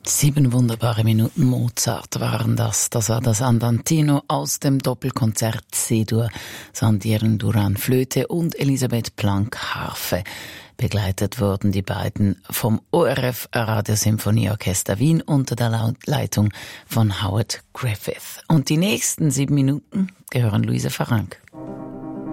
7 wunderbare Minuten Mozart waren das. Das war das Andantino aus dem Doppelkonzert C-Dur, Sandierren Duran Flöte und Elisabeth Planck Harfe. Begleitet wurden die beiden vom ORF Radiosymphonieorchester Wien unter der Leitung von Howard Griffith. Und die nächsten 7 Minuten gehören Luise Farranc.